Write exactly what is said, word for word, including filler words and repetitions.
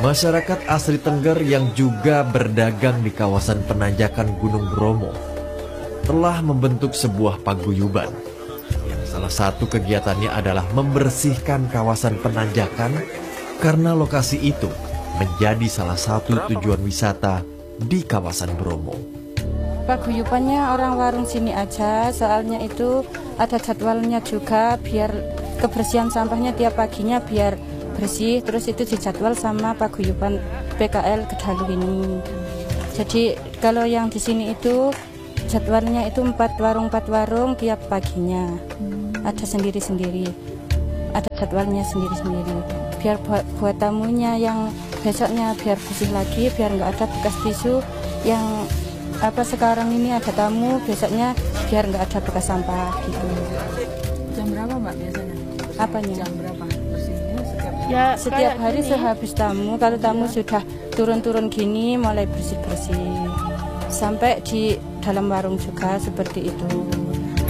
Masyarakat asli Tengger yang juga berdagang di kawasan penanjakan Gunung Bromo telah membentuk sebuah paguyuban yang salah satu kegiatannya adalah membersihkan kawasan penanjakan karena lokasi itu menjadi salah satu tujuan wisata di kawasan Bromo. Paguyubannya orang warung sini aja, soalnya itu ada jadwalnya juga biar kebersihan sampahnya tiap paginya biar bersih, terus itu dijadwal sama paguyuban P K L Kedalu ini. Jadi kalau yang di sini itu jadwalnya itu empat warung empat warung tiap paginya, ada sendiri-sendiri, ada jadwalnya sendiri-sendiri. Biar buat, buat tamunya yang besoknya biar bersih lagi, biar nggak ada bekas tisu yang apa sekarang ini ada tamu besoknya biar nggak ada bekas sampah gitu. Jam berapa Mbak biasanya? Apanya? Jam berapa bersihnya setiap hari? Ya setiap hari gini. Sehabis tamu, kalau tamu ya. Sudah turun-turun gini mulai bersih-bersih sampai di dalam warung juga seperti itu.